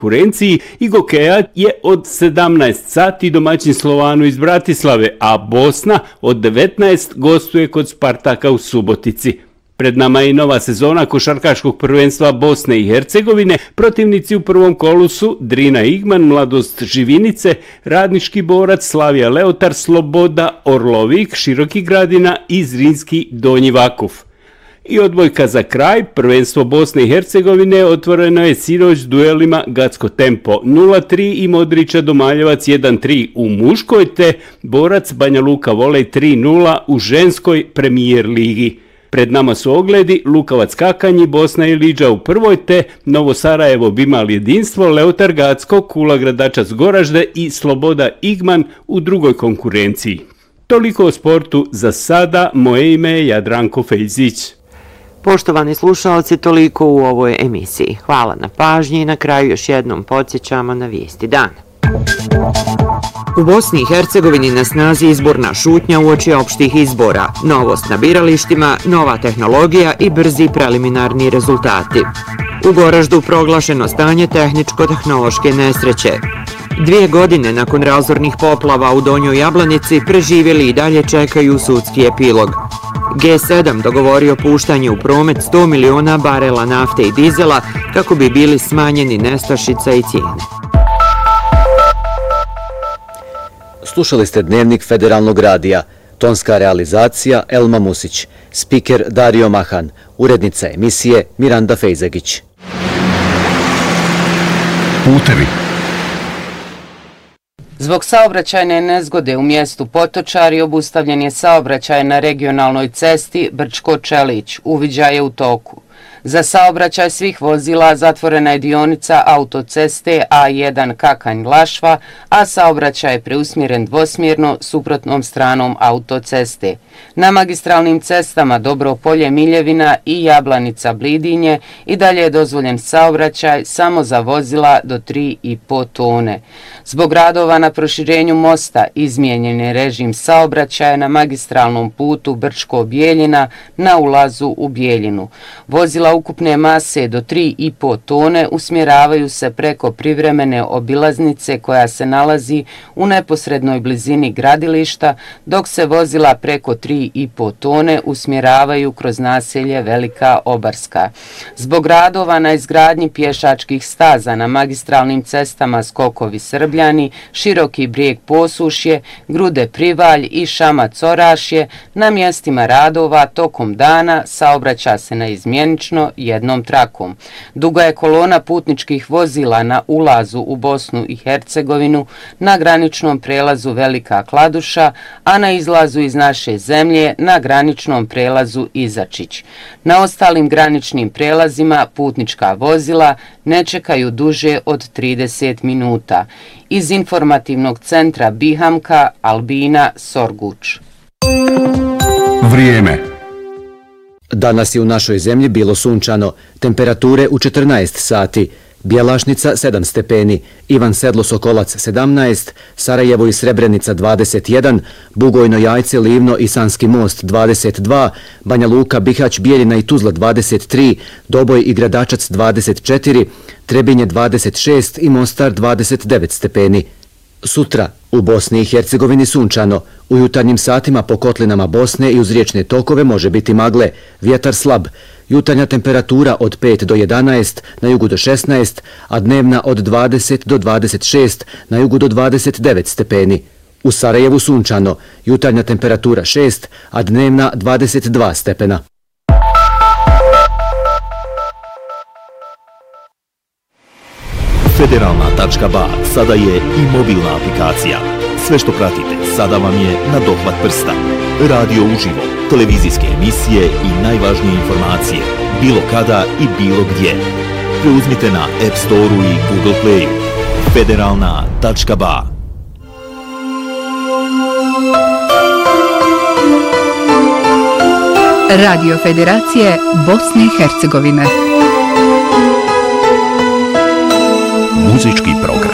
konkurenciji i Gokeja je od 17 sati domaćin Slovanu iz Bratislave, a Bosna od 19 gostuje kod Spartaka u Subotici. Pred nama je i nova sezona košarkaškog prvenstva Bosne i Hercegovine. Protivnici u prvom kolu su Drina Igman, Mladost Živinice, Radnički Borac, Slavija Leotar, Sloboda Orlovik, Široki Gradina i Zrinski Donji Vakuf. I odbojka za kraj, prvenstvo Bosne i Hercegovine otvoreno je sinoć duelima Gacko Tempo 0-3 i Modrića Domaljevac 1-3 u muškoj, te Borac Banja Luka Volej 3-0 u ženskoj premijer ligi. Pred nama su ogledi Lukavac Kakanji, Bosna i Liđa u prvoj, te Novo Sarajevo Bimal Jedinstvo, Leotar Gacko, Kula Gradačac Goražde i Sloboda Igman u drugoj konkurenciji. Toliko o sportu za sada, moje ime je Jadranko Fejzić. Poštovani slušalci, toliko u ovoj emisiji. Hvala na pažnji i na kraju još jednom podsjećamo na vijesti dana. U Bosni i Hercegovini na snazi izborna šutnja uoči opštih izbora, novost na biralištima, nova tehnologija i brzi preliminarni rezultati. U Goraždu proglašeno stanje tehničko-tehnološke nesreće. 2 godine nakon razornih poplava u Donjoj Jablanici preživjeli i dalje čekaju sudski epilog. G7 dogovorio puštanje u promet 100 miliona barela nafte i dizela kako bi bili smanjeni nestašica i cijene. Slušali ste Dnevnik Federalnog radija, tonska realizacija Elma Musić, spiker Dario Mahan, urednica emisije Miranda Fejzegić. Putevi. Zbog saobraćajne nezgode u mjestu Potočari obustavljen je saobraćaj na regionalnoj cesti Brčko-Čelić, uviđaj je u toku. Za saobraćaj svih vozila zatvorena je dionica autoceste A1 Kakanj-Lašva, a saobraćaj je preusmjeren dvosmjerno suprotnom stranom autoceste. Na magistralnim cestama Dobropolje-Miljevina i Jablanica-Blidinje i dalje je dozvoljen saobraćaj samo za vozila do 3,5 tone. Zbog radova na proširenju mosta izmijenjen je režim saobraćaja na magistralnom putu Brčko-Bijeljina na ulazu u Bijeljinu. Vozila ukupne mase do 3,5 tone usmjeravaju se preko privremene obilaznice koja se nalazi u neposrednoj blizini gradilišta, dok se vozila preko 3,5 tone usmjeravaju kroz naselje Velika Obarska. Zbog radova na izgradnji pješačkih staza na magistralnim cestama Skokovi Srbljani, Široki Brijeg Posušje, Grude Privalj i Šamac Orašje, na mjestima radova tokom dana saobraća se naizmjenično jednom trakom. Duga je kolona putničkih vozila na ulazu u Bosnu i Hercegovinu, na graničnom prelazu Velika Kladuša, a na izlazu iz naše zemlje na graničnom prelazu Izačić. Na ostalim graničnim prelazima putnička vozila ne čekaju duže od 30 minuta. Iz informativnog centra Bihamka, Albina Sorguč. Vrijeme. Danas je u našoj zemlji bilo sunčano, temperature u 14 sati, Bjelašnica 7 stepeni, Ivan Sedlo Sokolac 17, Sarajevo i Srebrenica 21, Bugojno Jajce, Livno i Sanski most 22, Banja Luka, Bihać, Bijeljina i Tuzla 23, Doboj i Gradačac 24, Trebinje 26 i Mostar 29 stepeni. Sutra u Bosni i Hercegovini sunčano, u jutarnjim satima po kotlinama Bosne i uz riječne tokove može biti magle, vjetar slab, jutarnja temperatura od 5 do 11, na jugu do 16, a dnevna od 20 do 26, na jugu do 29 stepeni. U Sarajevu sunčano, jutarnja temperatura 6, a dnevna 22 stepena. Federalna.ba sada je i mobilna aplikacija. Sve što pratite sada vam je na dohvat prsta. Radio uživo, televizijske emisije i najvažnije informacije, bilo kada i bilo gdje. Preuzmite na App Store-u i Google Play-u. Federalna.ba. Radio Federacije Bosne i Hercegovine. Muzički program.